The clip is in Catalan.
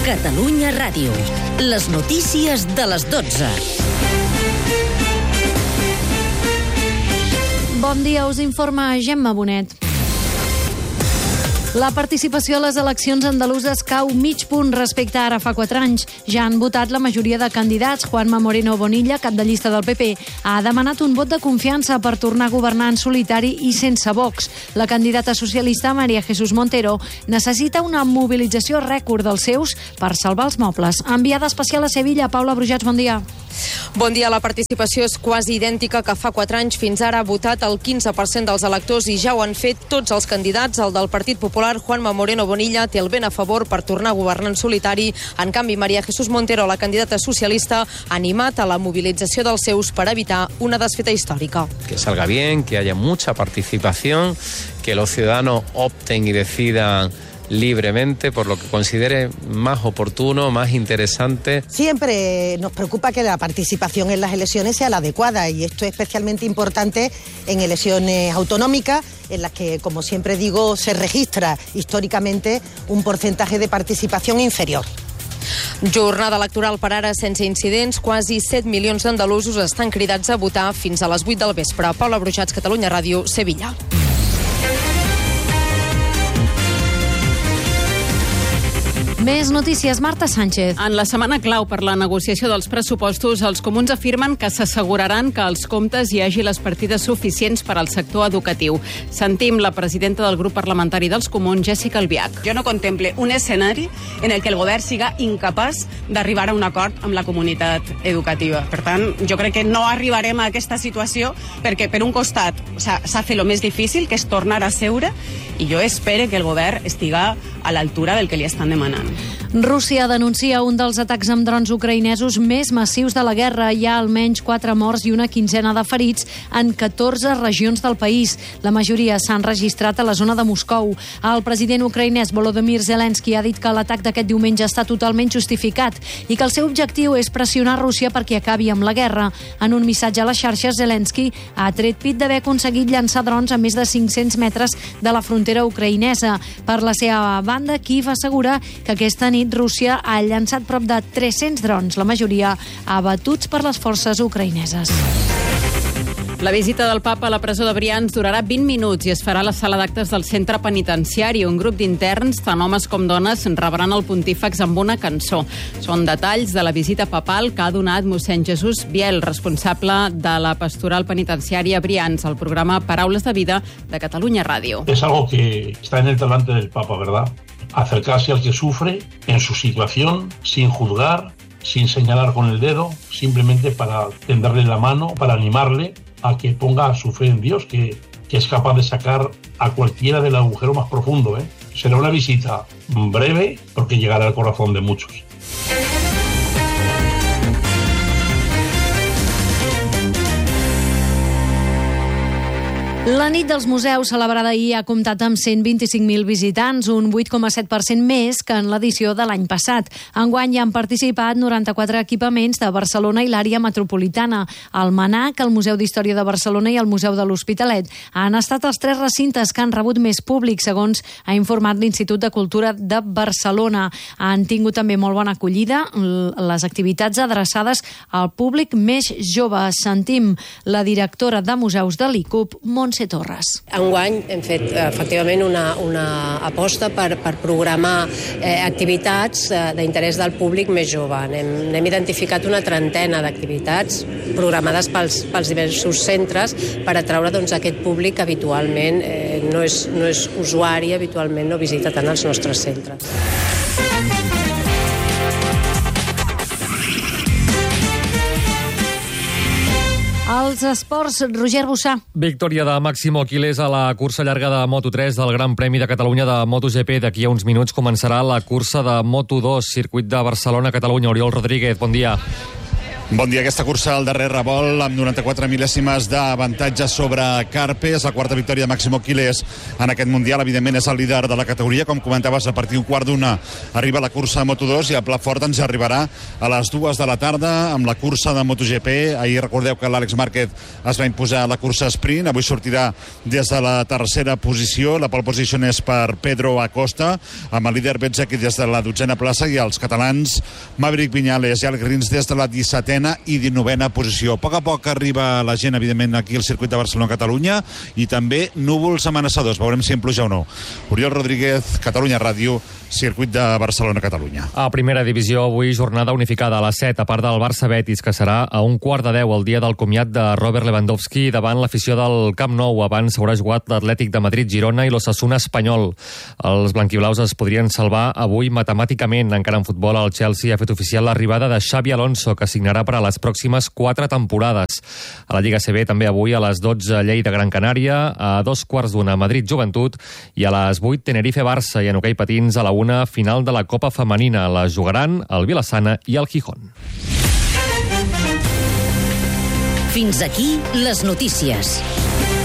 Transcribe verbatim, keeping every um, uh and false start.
Catalunya Ràdio. Les notícies de les dotze. Bon dia, us informa Gemma Bonet. La participació a les eleccions andaluses cau mig punt respecte a ara fa quatre anys. Ja han votat la majoria de candidats. Juanma Moreno Bonilla, cap de llista del P P, ha demanat un vot de confiança per tornar a governar en solitari i sense Vox. La candidata socialista, María Jesús Montero, necessita una mobilització rècord dels seus per salvar els mobles. Enviada especial a Sevilla, Paula Brujats, bon dia. Bon dia. La participació és quasi idèntica que fa quatre anys. Fins ara ha votat el quinze per cent dels electors i ja ho han fet tots els candidats. El del Partit Popular, Juanma Moreno Bonilla, té el vent a favor per tornar a governar en solitari. En canvi, María Jesús Montero, la candidata socialista, ha animat a la mobilització dels seus per evitar una desfeta històrica. Que salga bien, que haya mucha participación, que los ciudadanos opten y decidan libremente por lo que considere más oportuno, más interesante. Siempre nos preocupa que la participación en las elecciones sea la adecuada y esto es especialmente importante en elecciones autonómicas en las que, como siempre digo, se registra històricamente un porcentaje de participación inferior. Jornada electoral per ara sense incidents. Quasi set milions d'andalusos estan cridats a votar fins a les vuit del vespre. Paula Brujats, Catalunya Ràdio, Sevilla. Més notícies, Marta Sánchez. En la setmana clau per la negociació dels pressupostos, els comuns afirmen que s'asseguraran que als comptes hi hagi les partides suficients per al sector educatiu. Sentim la presidenta del grup parlamentari dels comuns, Jessica Albiach. Jo no contemple un escenari en el que el govern siga incapaç d'arribar a un acord amb la comunitat educativa. Per tant, jo crec que no arribarem a aquesta situació perquè, per un costat, s'ha fet el més difícil, que és tornar a seure, i jo espero que el govern estiga a l'altura del que li estan demanant. Rússia denuncia un dels atacs amb drons ucraïnesos més massius de la guerra. Hi ha almenys quatre morts i una quinzena de ferits en catorze regions del país. La majoria s'han registrat a la zona de Moscou. El president ucraïnès Volodymyr Zelensky ha dit que l'atac d'aquest diumenge està totalment justificat i que el seu objectiu és pressionar Rússia perquè acabi amb la guerra. En un missatge a les xarxes, Zelensky ha tret pit d'haver aconseguit llançar drons a més de cinc-cents metres de la frontera ucraïnesa. Per la seva banda, Kíev assegura que aquesta nit Rússia ha llançat prop de tres-cents drons, la majoria abatuts per les forces ucraïneses. La visita del papa a la presó de Brians durarà vint minuts i es farà a la sala d'actes del centre penitenciari. Un grup d'interns, tant homes com dones, rebran el pontífex amb una cançó. Són detalls de la visita papal que ha donat mossèn Jesús Biel, responsable de la pastoral penitenciària Brians, al programa Paraules de Vida de Catalunya Ràdio. Es algo que está en el talante del Papa, ¿verdad? Acercarse al que sufre en su situación, sin juzgar, sin señalar con el dedo, simplemente para tenderle la mano, para animarle a que ponga su fe en Dios, que, que es capaz de sacar a cualquiera del agujero más profundo, ¿eh? Será una visita breve, porque llegará al corazón de muchos. La nit dels museus celebrada ahir ha comptat amb cent vint-i-cinc mil visitants, un vuit coma set per cent més que en l'edició de l'any passat. Enguany hi han participat noranta-quatre equipaments de Barcelona i l'àrea metropolitana. El MANAC, el Museu d'Història de Barcelona i el Museu de l'Hospitalet han estat els tres recintes que han rebut més públic, segons ha informat l'Institut de Cultura de Barcelona. Han tingut també molt bona acollida les activitats adreçades al públic més jove. Sentim la directora de museus de l'I C U P, Montse Torres. Enguany hem fet efectivament una, una aposta per, per programar eh, activitats eh, d'interès del públic més jove. Hem, hem identificat una trentena d'activitats programades pels, pels diversos centres per atraure doncs, aquest públic que habitualment eh, no, és, no és usuari, habitualment no visita tant els nostres centres. Els esports, Roger Bussà. Victòria de Máximo Quilés a la cursa llarga de Moto tres del Gran Premi de Catalunya de MotoGP. D'aquí a uns minuts començarà la cursa de Moto dos, circuit de Barcelona, Catalunya. Oriol Rodríguez, bon dia. Bon dia. Aquesta cursa al darrer revolt amb noranta-quatre mil·lèsimes d'avantatge sobre Carpe. És la quarta victòria de Máximo Quílez en aquest Mundial. Evidentment és el líder de la categoria. Com comentaves, a partir d'un quart d'una arriba la cursa de Moto dos i el plat fort ens arribarà a les dues de la tarda amb la cursa de MotoGP. Ahir recordeu que l'Àlex Márquez es va imposar a la cursa sprint. Avui sortirà des de la tercera posició. La pole position és per Pedro Acosta, amb el líder Bezzecchi des de la dotzena plaça i els catalans Maverick Viñales i Alex Rins des de la dissetena i dinovena posició. A poc a poc arriba la gent, evidentment, aquí al circuit de Barcelona-Catalunya i també núvols amenaçadors. Veurem si en pluja o no. Oriol Rodríguez, Catalunya Ràdio, circuit de Barcelona-Catalunya. A primera divisió, avui jornada unificada a les set, a part del Barça-Betis, que serà a un quart de deu el dia del comiat de Robert Lewandowski davant l'afició del Camp Nou. Abans s'haurà jugat l'Atlètic de Madrid-Girona i l'Osasuna Espanyol. Els blanquiblaus es podrien salvar avui matemàticament. Encara en futbol, el Chelsea ha fet oficial l'arribada de Xabi Alonso, que signarà per a les pròximes quatre temporades. A la Lliga A C B també avui a les dotze Lleida Gran Canària, a dos quarts d'una Madrid Joventut i a les vuit Tenerife Barça, i en hoquei patins a la una final de la Copa Femenina. La jugaran el Vilassana i el Gijón. Fins aquí les notícies.